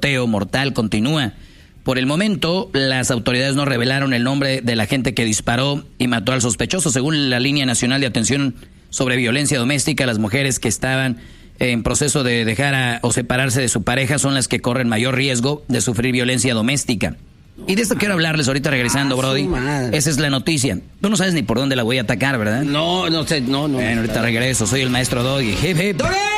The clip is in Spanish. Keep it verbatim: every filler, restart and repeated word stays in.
tiroteo mortal continúa. Por el momento, las autoridades no revelaron el nombre de la gente que disparó y mató al sospechoso. Según la Línea Nacional de Atención sobre Violencia Doméstica, las mujeres que estaban en proceso de dejar a, o separarse de su pareja son las que corren mayor riesgo de sufrir violencia doméstica. Y de esto quiero hablarles ahorita regresando, ah, Brody. Esa es la noticia. Tú no sabes ni por dónde la voy a atacar, ¿verdad? No, no sé, no, no. Bueno, ahorita regreso. Soy el maestro Doggy. Hip, hip. ¡Doggy!